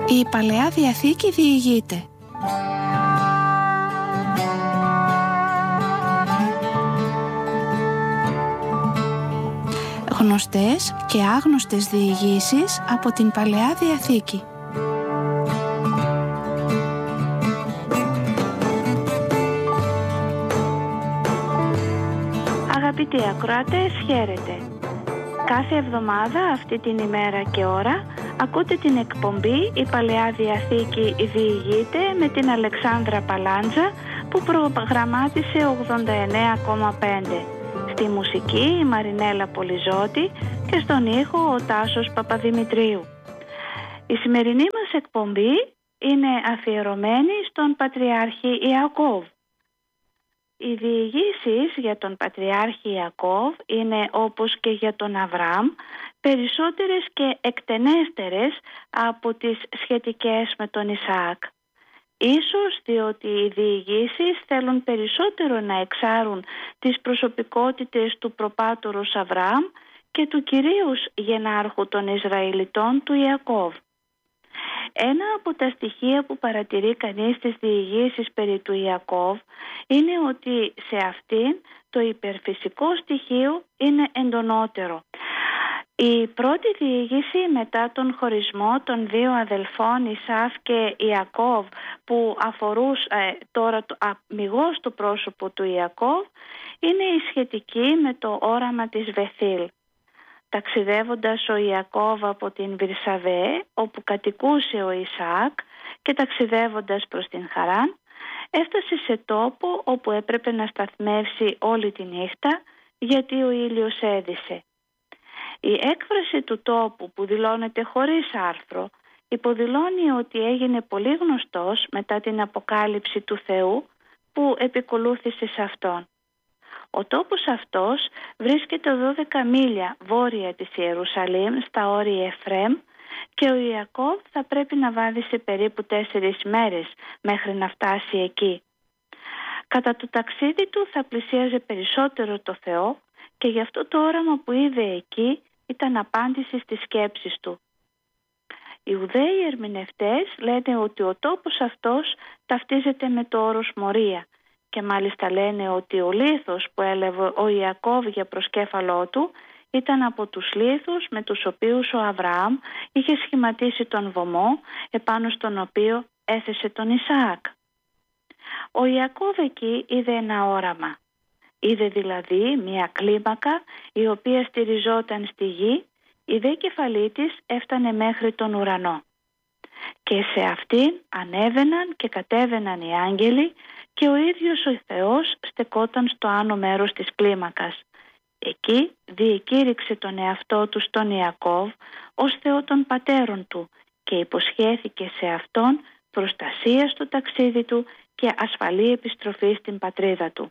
Η Παλαιά Διαθήκη διηγείται. Γνωστές και άγνωστες διηγήσεις από την Παλαιά Διαθήκη. Αγαπητοί ακροατές, χαίρετε. Κάθε εβδομάδα αυτή την ημέρα και ώρα ακούτε την εκπομπή «Η Παλαιά Διαθήκη διηγείται» με την Αλεξάνδρα Παλάντζα, που προγραμμάτισε 89,5. Στη μουσική η Μαρινέλα Πολυζώτη και στον ήχο ο Τάσος Παπαδημητρίου. Η σημερινή μας εκπομπή είναι αφιερωμένη στον Πατριάρχη Ιακώβ. Οι διηγήσεις για τον Πατριάρχη Ιακώβ είναι, όπως και για τον Αβραάμ, περισσότερες και εκτενέστερες από τις σχετικές με τον Ισαάκ. Ίσως διότι οι διηγήσεις θέλουν περισσότερο να εξάρουν τις προσωπικότητες του προπάτορος Αβραάμ και του κυρίως γενάρχου των Ισραηλιτών του Ιακώβ. Ένα από τα στοιχεία που παρατηρεί κανείς στις διηγήσεις περί του Ιακώβ είναι ότι σε αυτήν το υπερφυσικό στοιχείο είναι εντονότερο. Η πρώτη διήγηση μετά τον χωρισμό των δύο αδελφών Ισαύ και Ιακώβ, που αφορούσε τώρα αμιγώς το πρόσωπο του Ιακώβ, είναι η σχετική με το όραμα της Βεθήλ. Ταξιδεύοντας ο Ιακώβ από την Βυρσαβέ, όπου κατοικούσε ο Ισαάκ, και ταξιδεύοντας προς την Χαράν, έφτασε σε τόπο όπου έπρεπε να σταθμεύσει όλη τη νύχτα, γιατί ο ήλιος έδισε. Η έκφραση του τόπου, που δηλώνεται χωρίς άρθρο, υποδηλώνει ότι έγινε πολύ γνωστός μετά την αποκάλυψη του Θεού που επικολούθησε σε αυτόν. Ο τόπος αυτός βρίσκεται 12 μίλια βόρεια της Ιερουσαλήμ, στα όρη Εφραίμ, και ο Ιακώβ θα πρέπει να βάδισε περίπου 4 μέρες μέχρι να φτάσει εκεί. Κατά το ταξίδι του θα πλησίαζε περισσότερο το Θεό, και γι' αυτό το όραμα που είδε εκεί ήταν απάντηση στις σκέψεις του. Οι Ιουδαίοι ερμηνευτές λένε ότι ο τόπος αυτός ταυτίζεται με το όρος Μορία, και μάλιστα λένε ότι ο λίθος που έλαβε ο Ιακώβ για προσκέφαλό του ήταν από τους λίθους με τους οποίους ο Αβραάμ είχε σχηματίσει τον βωμό επάνω στον οποίο έθεσε τον Ισαάκ. Ο Ιακώβ εκεί είδε ένα όραμα. Είδε δηλαδή μια κλίμακα η οποία στηριζόταν στη γη, η δε κεφαλή της έφτανε μέχρι τον ουρανό. Και σε αυτήν ανέβαιναν και κατέβαιναν οι άγγελοι, και ο ίδιος ο Θεός στεκόταν στο άνω μέρος της κλίμακας. Εκεί διεκήρυξε τον εαυτό του στον Ιακώβ ως Θεό των πατέρων του και υποσχέθηκε σε αυτόν προστασία στο ταξίδι του και ασφαλή επιστροφή στην πατρίδα του.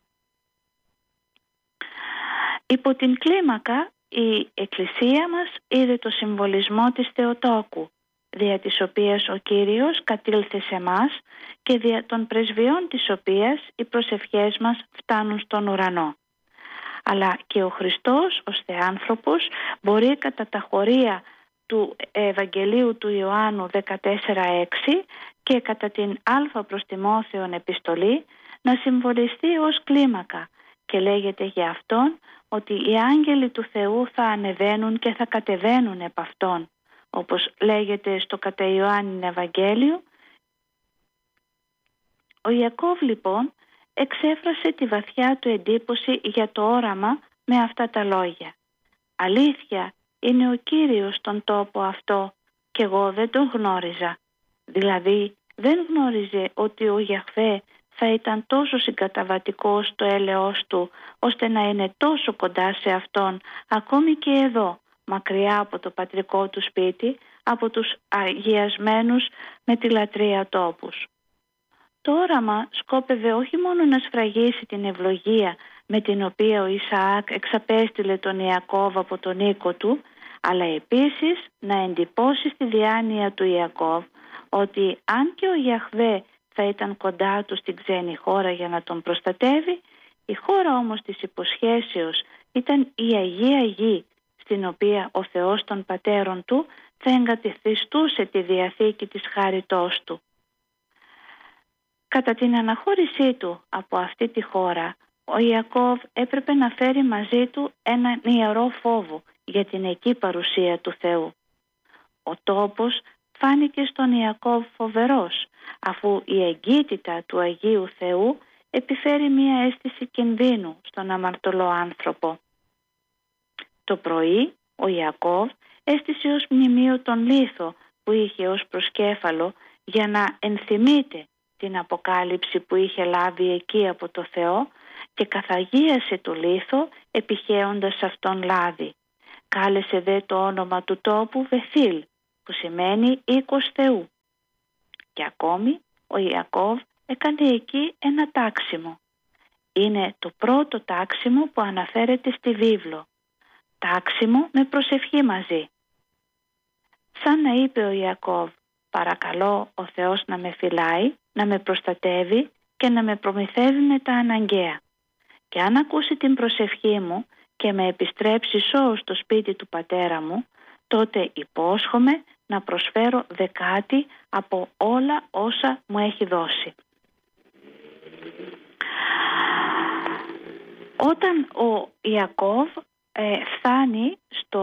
Υπό την κλίμακα η Εκκλησία μας είδε το συμβολισμό της Θεοτόκου, δια της οποίας ο Κύριος κατήλθε σε μας και δια των πρεσβειών της οποίας οι προσευχές μας φτάνουν στον ουρανό. Αλλά και ο Χριστός ως Θεάνθρωπος μπορεί κατά τα χωρία του Ευαγγελίου του Ιωάννου 14:6 και κατά την Α προς Τιμόθεον επιστολή να συμβολιστεί ως κλίμακα, και λέγεται για αυτόν ότι οι άγγελοι του Θεού θα ανεβαίνουν και θα κατεβαίνουν επ' αυτόν, όπως λέγεται στο κατά Ιωάννην Ευαγγέλιο. Ο Ιακώβ λοιπόν εξέφρασε τη βαθιά του εντύπωση για το όραμα με αυτά τα λόγια. «Αλήθεια, είναι ο Κύριος στον τόπο αυτό και εγώ δεν τον γνώριζα». Δηλαδή δεν γνώριζε ότι ο Γιαχβέ θα ήταν τόσο συγκαταβατικός στο έλεος του, ώστε να είναι τόσο κοντά σε αυτόν, ακόμη και εδώ, μακριά από το πατρικό του σπίτι, από τους αγιασμένους με τη λατρεία τόπους. Το όραμα σκόπευε όχι μόνο να σφραγίσει την ευλογία με την οποία ο Ισαάκ εξαπέστειλε τον Ιακώβ από τον οίκο του, αλλά επίσης να εντυπώσει στη διάνοια του Ιακώβ ότι αν και ο Γιαχβέ θα ήταν κοντά του στην ξένη χώρα για να τον προστατεύει, η χώρα όμως της υποσχέσεως ήταν η Αγία Γη, στην οποία ο Θεός των πατέρων του θα εγκαθιστούσε τη διαθήκη της χάριτός του. Κατά την αναχώρησή του από αυτή τη χώρα, ο Ιακώβ έπρεπε να φέρει μαζί του έναν ιερό φόβο για την εκεί παρουσία του Θεού. Ο τόπος φάνηκε στον Ιακώβ φοβερός, αφού η εγκύτητα του Αγίου Θεού επιφέρει μία αίσθηση κινδύνου στον αμαρτωλό άνθρωπο. Το πρωί ο Ιακώβ έστησε ως μνημείο τον λίθο που είχε ως προσκέφαλο για να ενθυμείται την αποκάλυψη που είχε λάβει εκεί από το Θεό και καθαγίασε το λίθο επιχέοντας αυτόν λάδι. Κάλεσε δε το όνομα του τόπου Βεθήλ, που σημαίνει οίκος Θεού. Και ακόμη ο Ιακώβ έκανε εκεί ένα τάξιμο. Είναι το πρώτο τάξιμο που αναφέρεται στη βίβλο. Τάξιμο με προσευχή μαζί. Σαν να είπε ο Ιακώβ, παρακαλώ ο Θεός να με φυλάει, να με προστατεύει και να με προμηθεύει με τα αναγκαία. Και αν ακούσει την προσευχή μου και με επιστρέψει σώος στο σπίτι του πατέρα μου, τότε υπόσχομαι να προσφέρω δεκάτη από όλα όσα μου έχει δώσει. Όταν ο Ιακώβ φτάνει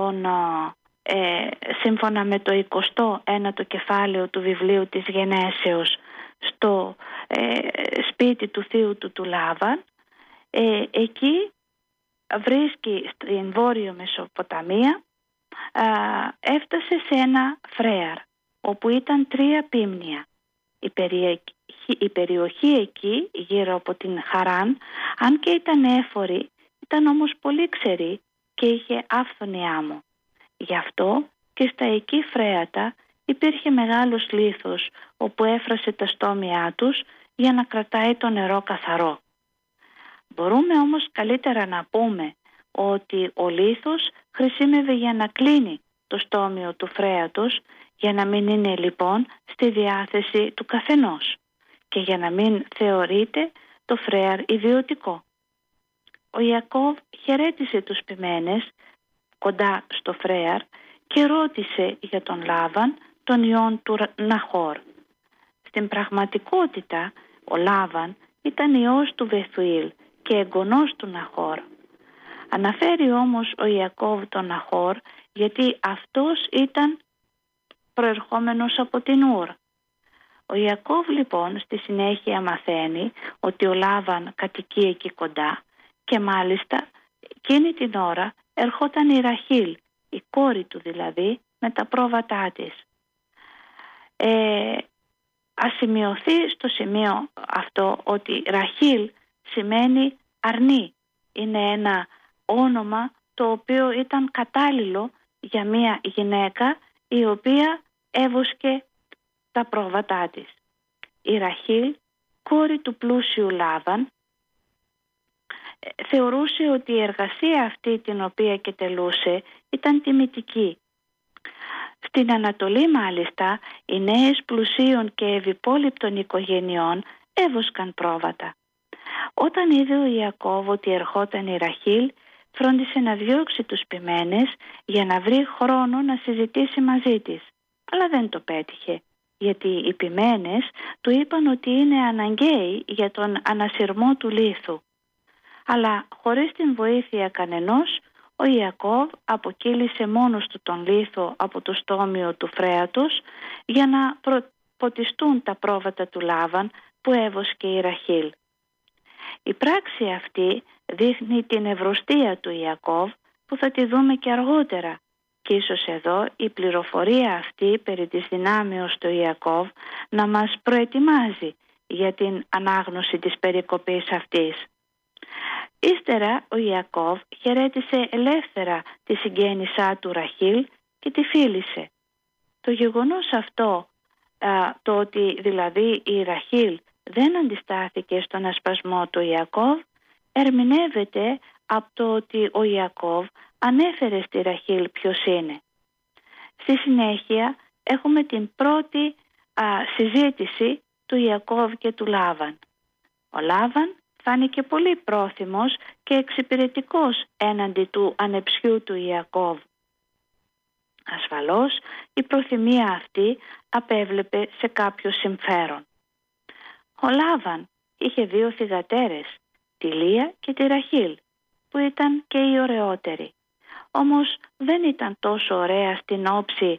σύμφωνα με το 21ο κεφάλαιο του βιβλίου της Γενέσεως στο σπίτι του θείου του Λάβαν, εκεί βρίσκει στην Βόρειο Μεσοποταμία, έφτασε σε ένα φρέαρ όπου ήταν 3 πίμνια. Η περιοχή εκεί γύρω από την Χαράν, αν και ήταν έφορη, ήταν όμως πολύ ξερή και είχε άφθονη άμμο. Γι' αυτό και στα εκεί φρέατα υπήρχε μεγάλος λίθος όπου έφρασε τα στόμια τους για να κρατάει το νερό καθαρό. Μπορούμε όμως καλύτερα να πούμε ότι ο λίθος χρησιμεύε για να κλείνει το στόμιο του φρέατος, για να μην είναι λοιπόν στη διάθεση του καθενός και για να μην θεωρείται το φρέαρ ιδιωτικό. Ο Ιακώβ χαιρέτησε τους ποιμένες κοντά στο φρέαρ και ρώτησε για τον Λάβαν, τον ιόν του Ναχόρ. Στην πραγματικότητα ο Λάβαν ήταν ιός του Βεθουήλ και εγγονός του Ναχόρ. Αναφέρει όμως ο Ιακώβ τον Ναχόρ γιατί αυτός ήταν προερχόμενος από την Ούρ. Ο Ιακώβ λοιπόν στη συνέχεια μαθαίνει ότι ο Λάβαν κατοικεί εκεί κοντά και μάλιστα εκείνη την ώρα ερχόταν η Ραχήλ, η κόρη του δηλαδή, με τα πρόβατά της. Ας σημειωθεί στο σημείο αυτό ότι Ραχήλ σημαίνει αρνή. Είναι ένα όνομα το οποίο ήταν κατάλληλο για μια γυναίκα η οποία έβοσκε τα πρόβατά της. Η Ραχήλ, κόρη του πλούσιου Λάβαν, θεωρούσε ότι η εργασία αυτή την οποία και τελούσε ήταν τιμητική. Στην Ανατολή μάλιστα οι νέες πλουσίων και ευυπόλοιπτων οικογενειών έβοσκαν πρόβατα. Όταν είδε ο Ιακώβ ότι ερχόταν η Ραχήλ, φρόντισε να διώξει τους ποιμένες για να βρει χρόνο να συζητήσει μαζί της. Αλλά δεν το πέτυχε, γιατί οι ποιμένες του είπαν ότι είναι αναγκαίοι για τον ανασυρμό του λίθου. Αλλά χωρίς την βοήθεια κανενός, ο Ιακώβ αποκύλησε μόνος του τον λίθο από το στόμιο του φρέατος για να ποτιστούν τα πρόβατα του Λάβαν που έβοσκε η Ραχήλ. Η πράξη αυτή δείχνει την ευρωστία του Ιακώβ που θα τη δούμε και αργότερα. Και ίσως εδώ η πληροφορία αυτή περί της δυνάμεως του Ιακώβ να μας προετοιμάζει για την ανάγνωση της περικοπής αυτής. Ύστερα ο Ιακώβ χαιρέτησε ελεύθερα τη συγγένισά του Ραχήλ και τη φίλησε. Το γεγονός αυτό, το ότι δηλαδή η Ραχήλ δεν αντιστάθηκε στον ασπασμό του Ιακώβ, ερμηνεύεται από το ότι ο Ιακώβ ανέφερε στη Ραχήλ ποιος είναι. Στη συνέχεια έχουμε την πρώτη συζήτηση του Ιακώβ και του Λάβαν. Ο Λάβαν φάνηκε πολύ πρόθυμος και εξυπηρετικός έναντι του ανεψιού του Ιακώβ. Ασφαλώς η προθυμία αυτή απέβλεπε σε κάποιο συμφέρον. Ο Λάβαν είχε 2 θυγατέρες, τη Λία και τη Ραχήλ, που ήταν και η ωραιότερη. Όμως δεν ήταν τόσο ωραία στην όψη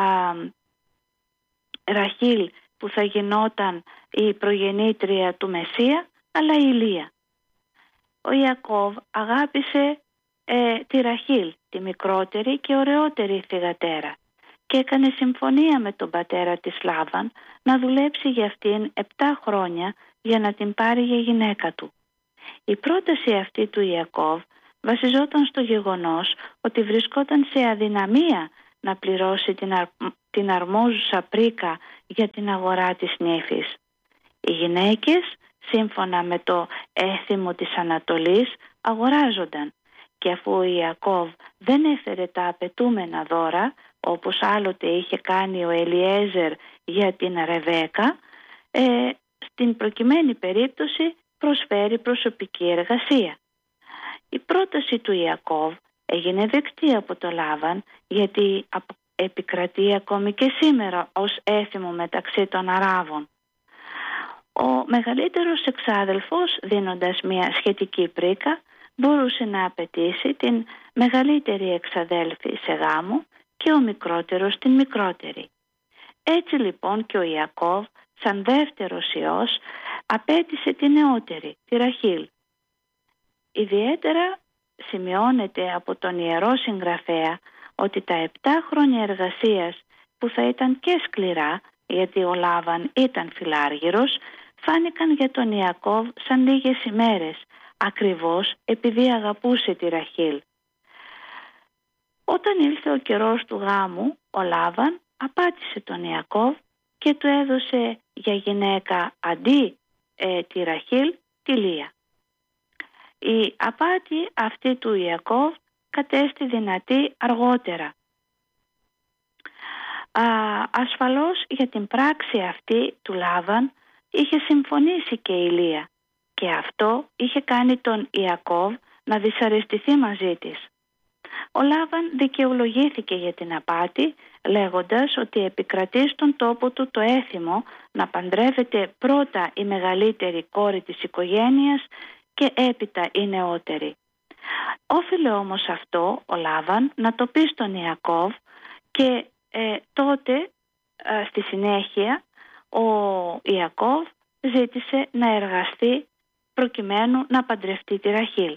Ραχήλ, που θα γινόταν η προγεννήτρια του Μεσσία, αλλά η Λία. Ο Ιακώβ αγάπησε τη Ραχήλ, τη μικρότερη και ωραιότερη θυγατέρα, και έκανε συμφωνία με τον πατέρα της Λάβαν να δουλέψει για αυτήν 7 χρόνια για να την πάρει για γυναίκα του. Η πρόταση αυτή του Ιακώβ βασιζόταν στο γεγονός ότι βρισκόταν σε αδυναμία να πληρώσει την αρμόζουσα πρίκα για την αγορά της νύφης. Οι γυναίκες, σύμφωνα με το έθιμο της Ανατολής, αγοράζονταν, και αφού ο Ιακώβ δεν έφερε τα απαιτούμενα δώρα, όπως άλλοτε είχε κάνει ο Ελιέζερ για την Ρεβέκα, στην προκειμένη περίπτωση προσφέρει προσωπική εργασία. Η πρόταση του Ιακώβ έγινε δεκτή από το Λάβαν, γιατί επικρατεί ακόμη και σήμερα ως έθιμο μεταξύ των Αράβων. Ο μεγαλύτερος εξάδελφος, δίνοντας μια σχετική πρίκα, μπορούσε να απαιτήσει την μεγαλύτερη εξαδέλφη σε γάμο και ο μικρότερος την μικρότερη. Έτσι λοιπόν και ο Ιακώβ, σαν δεύτερος υιός, απέτησε τη νεότερη, τη Ραχήλ. Ιδιαίτερα σημειώνεται από τον Ιερό Συγγραφέα ότι τα 7 χρόνια εργασίας, που θα ήταν και σκληρά, γιατί ο Λάβαν ήταν φιλάργυρος, φάνηκαν για τον Ιακώβ σαν λίγες ημέρες, ακριβώς επειδή αγαπούσε τη Ραχήλ. Όταν ήλθε ο καιρός του γάμου, ο Λάβαν απάτησε τον Ιακώβ και του έδωσε για γυναίκα αντί τη Ραχήλ τη Λία. Η απάτη αυτή του Ιακώβ κατέστη δυνατή αργότερα. Ασφαλώς για την πράξη αυτή του Λάβαν είχε συμφωνήσει και η Λία, και αυτό είχε κάνει τον Ιακώβ να δυσαρεστηθεί μαζί της. Ο Λάβαν δικαιολογήθηκε για την απάτη, λέγοντας ότι επικρατεί στον τόπο του το έθιμο να παντρεύεται πρώτα η μεγαλύτερη κόρη της οικογένειας και έπειτα η νεότερη. Όφιλε όμως αυτό ο Λάβαν να το πει στον Ιακώβ, και τότε στη συνέχεια ο Ιακώβ ζήτησε να εργαστεί προκειμένου να παντρευτεί τη Ραχήλ.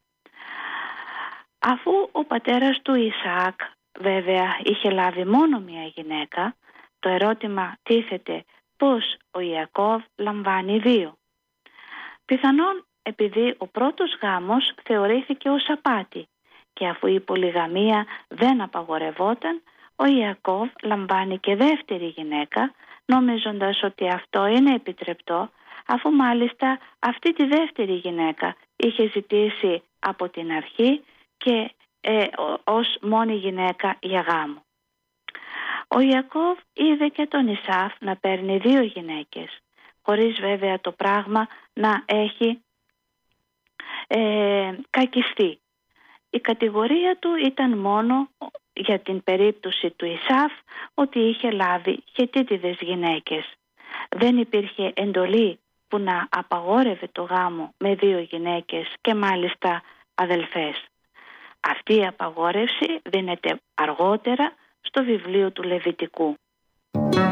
Αφού ο πατέρας του Ισαάκ βέβαια είχε λάβει μόνο μια γυναίκα, το ερώτημα τίθεται πώς ο Ιακώβ λαμβάνει 2. Πιθανόν επειδή ο πρώτος γάμος θεωρήθηκε ως απάτη, και αφού η πολυγαμία δεν απαγορευόταν, ο Ιακώβ λαμβάνει και δεύτερη γυναίκα, νομίζοντας ότι αυτό είναι επιτρεπτό, αφού μάλιστα αυτή τη δεύτερη γυναίκα είχε ζητήσει από την αρχή και ως μόνη γυναίκα για γάμο. Ο Ιακώβ είδε και τον Ισαύ να παίρνει 2 γυναίκες, χωρίς βέβαια το πράγμα να έχει κακιστεί. Η κατηγορία του ήταν μόνο για την περίπτωση του Ισαύ ότι είχε λάβει χετίτιδες γυναίκες. Δεν υπήρχε εντολή που να απαγόρευε το γάμο με 2 γυναίκες και μάλιστα αδελφές. Αυτή η απαγόρευση δίνεται αργότερα στο βιβλίο του Λεβιτικού.